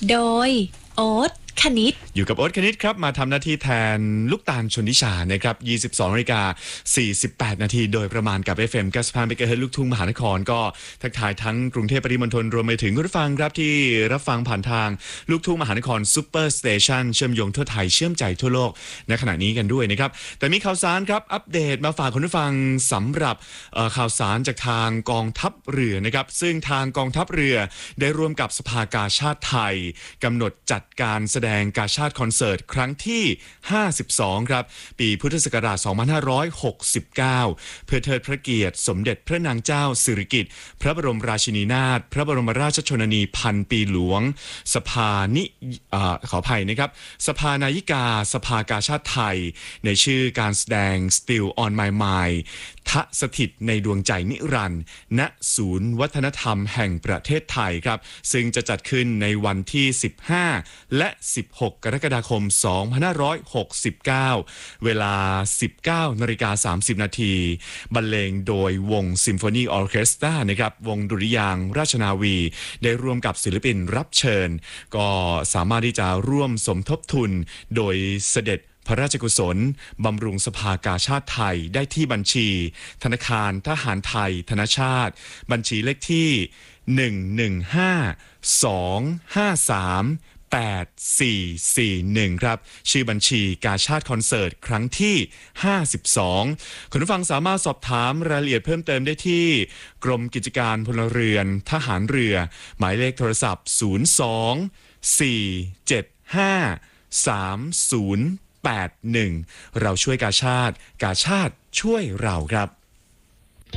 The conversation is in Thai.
โดยโอ๊ตคณิตอยู่กับโอ๊ตคณิตครับมาทำหน้าที่แทนลูกตาลชนทิชานะครับ22:48 นาทีโดยประมาณกับ FM 95 MHz ลูกทุ่งมหานครก็ทักทายทั้งกรุงเทพปริมณฑลรวมไปถึงคุณผู้ฟังครับที่รับฟังผ่านทางลูกทุ่งมหานครซุปเปอร์สเตชันเชื่อมโยงทั่วไทยเชื่อมใจทั่วโลกในขณะนี้กันด้วยนะครับแต่มีข่าวสารครับอัปเดตมาฝากคุณผู้ฟังสำหรับข่าวสารจากทางกองทัพเรือนะครับซึ่งทางกองทัพเรือได้ร่วมกับสภากาชาดไทยกำหนดจัดการแสดงกาชาดคอนเสิร์ตครั้งที่ 52 ครับปีพุทธศักราช 2569 เพื่อเทิดพระเกียรติสมเด็จพระนางเจ้าสิริกิติ์พระบรมราชินีนาถพระบรมราชชนนีพันปีหลวงสภาขออภัยนะครับสภานายิกาสภากาชาดไทยในชื่อการแสดง Still on My Mind ทะสถิตในดวงใจนิรันดร์ณศูนย์วัฒนธรรมแห่งประเทศไทยครับซึ่งจะจัดขึ้นในวันที่ 15 และ 16 กรกฎาคม 2569 เวลา 19:30 นาทีบรรเลงโดยวงซิมโฟนีออร์เคสตรานะครับวงดุริยางค์ราชนาวีได้ร่วมกับศิลปินรับเชิญก็สามารถที่จะร่วมสมทบทุนโดยเสด็จพระราชกุศลบำรุงสภากาชาดไทยได้ที่บัญชีธนาคารทหารไทยธนชาติบัญชีเลขที่ 115-253-8441 ครับชื่อบัญชีกาชาดคอนเสิร์ตครั้งที่ 52 คุณผู้ฟังสามารถสอบถามรายละเอียดเพิ่มเติมได้ที่กรมกิจการพลเรือนทหารเรือหมายเลขโทรศัพท์ 02-475-3081 เราช่วยกาชาดช่วยเราครับ